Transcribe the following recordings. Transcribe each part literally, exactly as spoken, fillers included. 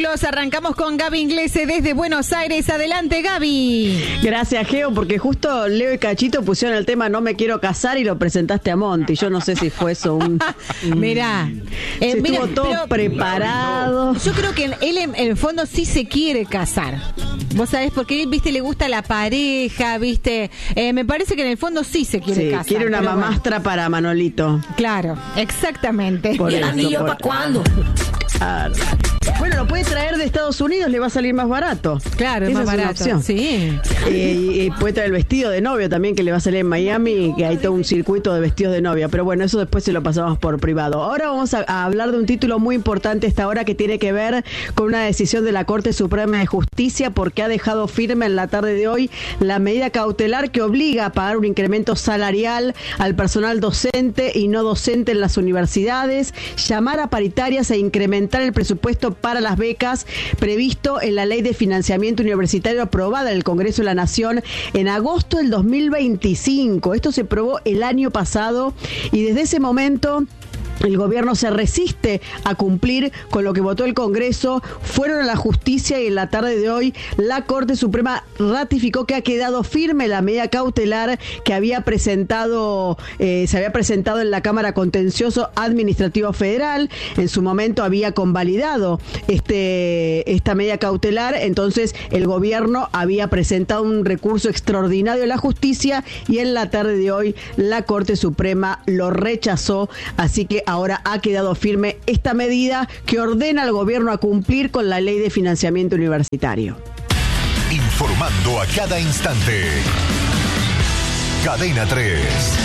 minutos, arrancamos con Gaby Inglese desde Buenos Aires. Adelante, Gaby. Gracias, Geo, porque justo Leo y Cachito pusieron el tema No me quiero casar y lo presentaste a Monty. Yo no sé si fue eso un... Mirá. Eh, se mirá, estuvo todo pero, preparado. Yo creo que él en el fondo sí se quiere casar. Vos sabés, porque él, viste, le gusta la pareja, viste. Eh, me parece que en el fondo sí se quiere Sí, casar. quiere una mamastra bueno. para Manolito. Claro, exactamente. Por ¿Y el eso, anillo por... para cuándo? Claro. Bueno, lo puede traer de Estados Unidos, le va a salir más barato. Claro, es Esa más es barato. Una opción. Sí. Eh, y, y puede traer el vestido de novio también, que le va a salir en Miami, que hay todo un circuito de vestidos de novia. Pero bueno, eso después se lo pasamos por privado. Ahora vamos a, a hablar de un título muy importante esta hora que tiene que ver con una decisión de la Corte Suprema de Justicia, porque ha dejado firme en la tarde de hoy la medida cautelar que obliga a pagar un incremento salarial al personal docente y no docente en las universidades, llamar a paritarias e incrementar el presupuesto para las becas previsto en la Ley de Financiamiento Universitario aprobada en el Congreso de la Nación en agosto del dos mil veinticinco. Esto se aprobó el año pasado y desde ese momento el gobierno se resiste a cumplir con lo que votó el Congreso. Fueron a la justicia y en la tarde de hoy la Corte Suprema ratificó que ha quedado firme la medida cautelar que había presentado, eh, se había presentado en la Cámara Contencioso Administrativo Federal. En su momento había convalidado este, esta medida cautelar, entonces el gobierno había presentado un recurso extraordinario a la justicia y en la tarde de hoy la Corte Suprema lo rechazó, así que ahora ha quedado firme esta medida que ordena al gobierno a cumplir con la Ley de Financiamiento Universitario. Informando a cada instante. Cadena tres.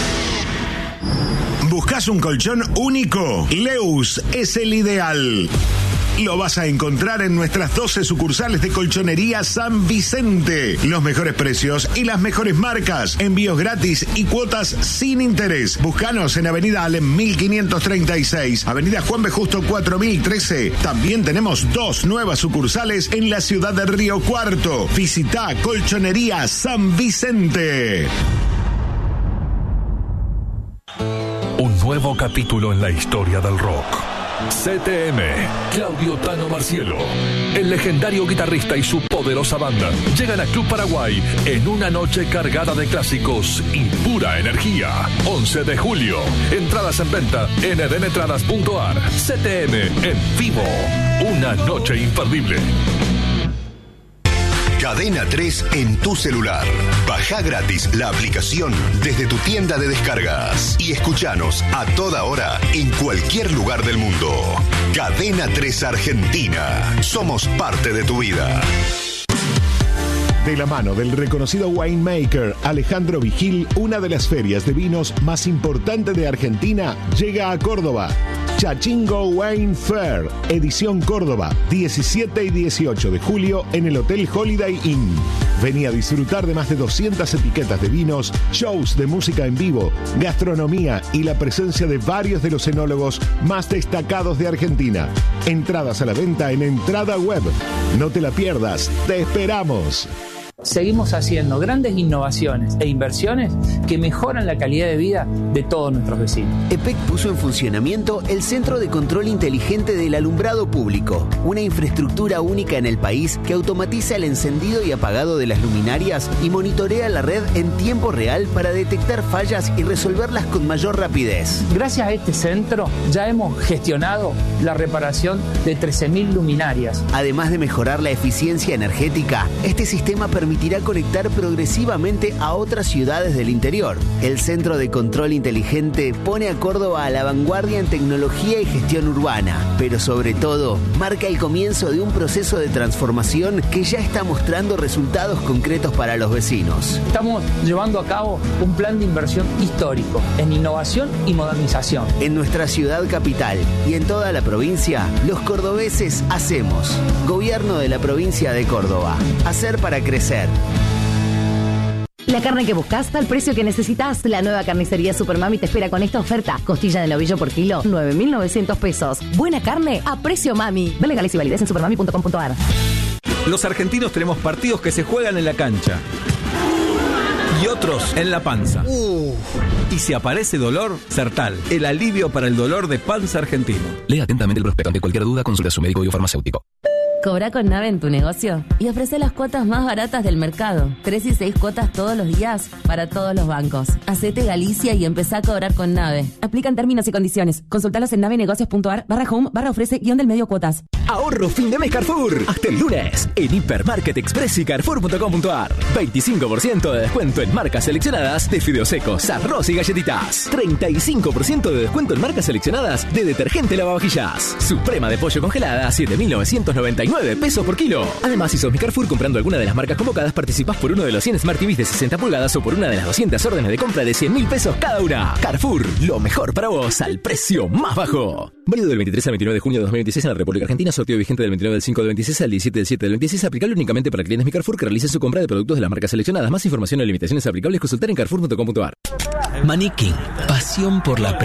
¿Buscas un colchón único? Leus es el ideal. Lo vas a encontrar en nuestras doce sucursales de Colchonería San Vicente. Los mejores precios y las mejores marcas. Envíos gratis y cuotas sin interés. Búscanos en Avenida Alem mil quinientos treinta y seis, Avenida Juan B. Justo cuatro mil trece. También tenemos dos nuevas sucursales en la ciudad de Río Cuarto. Visita Colchonería San Vicente. Un nuevo capítulo en la historia del rock. C T M, Claudio Tano Marcielo, el legendario guitarrista y su poderosa banda llegan a Club Paraguay en una noche cargada de clásicos y pura energía. once de julio, entradas en venta en edenentradas punto a r. C T M en vivo, una noche imperdible. Cadena tres en tu celular. Baja gratis la aplicación desde tu tienda de descargas y escuchanos a toda hora en cualquier lugar del mundo. Cadena tres Argentina. Somos parte de tu vida. De la mano del reconocido winemaker Alejandro Vigil, una de las ferias de vinos más importantes de Argentina llega a Córdoba. Chachingo Wine Fair, edición Córdoba, diecisiete y dieciocho de julio en el Hotel Holiday Inn. Vení a disfrutar de más de doscientas etiquetas de vinos, shows de música en vivo, gastronomía y la presencia de varios de los enólogos más destacados de Argentina. Entradas a la venta en Entrada Web. No te la pierdas, te esperamos. Seguimos haciendo grandes innovaciones e inversiones que mejoran la calidad de vida de todos nuestros vecinos. E P E C puso en funcionamiento el Centro de Control Inteligente del Alumbrado Público, una infraestructura única en el país que automatiza el encendido y apagado de las luminarias y monitorea la red en tiempo real para detectar fallas y resolverlas con mayor rapidez. Gracias a este centro ya hemos gestionado la reparación de trece mil luminarias. Además de mejorar la eficiencia energética, este sistema permite permitirá conectar progresivamente a otras ciudades del interior. El Centro de Control Inteligente pone a Córdoba a la vanguardia en tecnología y gestión urbana, pero sobre todo marca el comienzo de un proceso de transformación que ya está mostrando resultados concretos para los vecinos. Estamos llevando a cabo un plan de inversión histórico en innovación y modernización. En nuestra ciudad capital y en toda la provincia, los cordobeses hacemos. Gobierno de la provincia de Córdoba. Hacer para crecer. La carne que buscas, al precio que necesitas. La nueva carnicería Supermami te espera con esta oferta. Costilla de novillo por kilo, nueve mil novecientos pesos. Buena carne a precio mami. Ve legales y validez en supermami punto com punto a r. Los argentinos tenemos partidos que se juegan en la cancha y otros en la panza. Uh. Y si aparece dolor, Sertal, el alivio para el dolor de panza argentino. Lea atentamente el prospecto. Ante cualquier duda, consulte a su médico biofarmacéutico. Cobra con Nave en tu negocio y ofrece las cuotas más baratas del mercado. Tres y seis cuotas todos los días para todos los bancos. Hacete Galicia y empezá a cobrar con Nave. Aplican términos y condiciones. Consultalos en navenegocios.ar barra home barra ofrece guión del medio cuotas. Ahorro fin de mes Carrefour. Hasta el lunes. En Hipermarket Express y Carrefour punto com punto ar. veinticinco por ciento de descuento en marcas seleccionadas de fideos secos, arroz y galletitas. treinta y cinco por ciento de descuento en marcas seleccionadas de detergente lavavajillas. Suprema de pollo congelada a siete mil novecientos noventa y nueve pesos por kilo. Además, si sos mi Carrefour comprando alguna de las marcas convocadas, participás por uno de los cien Smart T Vs de sesenta pulgadas o por una de las doscientas órdenes de compra de cien mil pesos cada una. Carrefour, lo mejor para vos al precio más bajo. Válido del veintitrés al veintinueve de junio de dos mil veintiséis en la República Argentina. Sorteo vigente del veintinueve del cinco del veintiséis al diecisiete del siete del veintiséis. Aplicable únicamente para clientes mi Carrefour que realicen su compra de productos de las marcas seleccionadas. Más información y limitaciones aplicables consultar en carrefour punto com punto ar. Maniquín, pasión por la